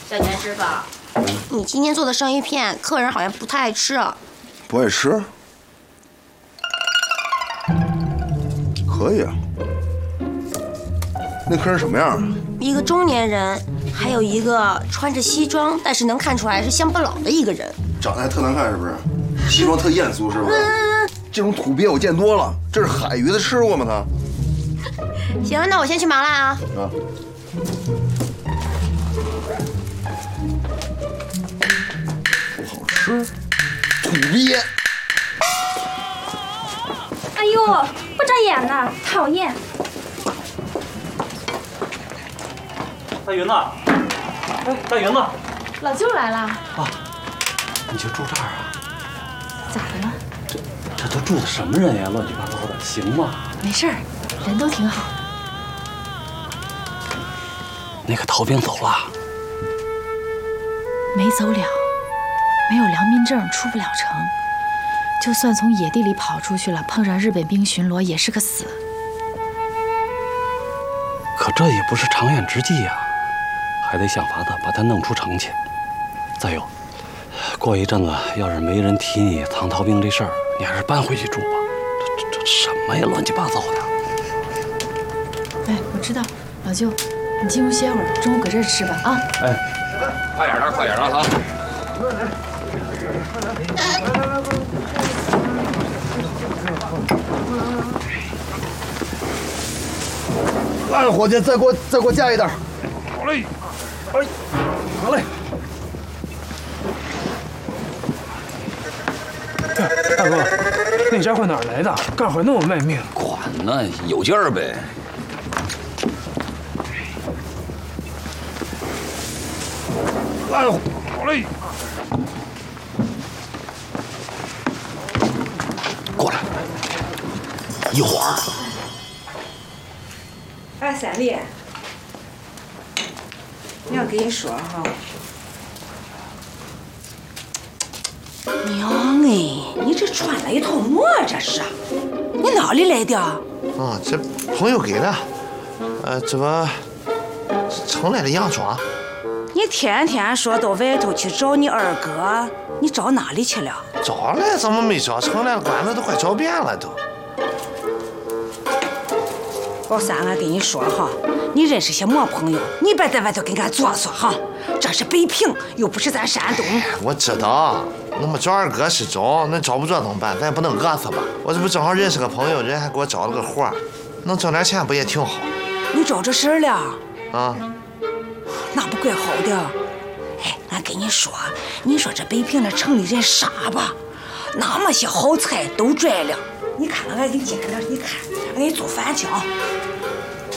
小年师傅，你今天做的生鱼片，客人好像不太爱吃。 不爱吃？可以啊。那客人什么样啊？ 一个中年人，还有一个穿着西装，但是能看出来是乡巴佬的一个人。 长得还特难看，是不是？西装特艳俗，是不是？这种土鳖我见多了。这是海鱼的，吃过吗？他。 行，那我先去忙了啊。 啊。不好吃，土鳖。 哎呦，不眨眼呢，讨厌！ 大云子，哎，大云子， 老舅来了啊！你就住这儿啊？ 咋的了？ 这都住的什么人呀？乱七八糟的，行吗？ 没事儿，人都挺好。 那个逃兵走了？ 没走了，没有良民证出不了城。就算从野地里跑出去了，碰上日本兵巡逻也是个死。 可这也不是长远之计呀，还得想法子把他弄出城去。再有，过一阵子要是没人提你藏逃兵这事儿，你还是搬回去住吧。这什么呀，乱七八糟的！ 哎，我知道，老舅，你进屋歇会儿，中午搁这儿吃吧啊！ 哎， 快点的，快点的啊！ 来，伙计，再给我加一袋。 好嘞， 哎，好嘞。 大哥，那家伙哪儿来的？干活那么卖命？ 管呢，有劲儿呗。 来， 好嘞。 过来，一会儿。 哎，三丽，娘跟你说哈，娘哎，你这穿了一头么？这是？你哪里来的？ 啊，这朋友给的，这不城来的洋装。 你天天说到外头去找你二哥，你找哪里去了？ 找了，怎么没找？城来的馆子都快找遍了都。 老三，俺跟你说哈，你认识些么朋友？你别在外头跟俺做作哈。这是北平，又不是咱山东。 我知道，那么找二哥是找，那找不着怎么办？咱也不能饿死吧？我这不正好认识个朋友，人还给我找了个活，能挣点钱不也挺好？ 你找这事儿了？ 啊， 那不怪好的。哎，俺跟你说，你说这北平的城里人傻吧？那么些好菜都拽了。你看看，俺给你煎点，你看，俺给你做饭去啊。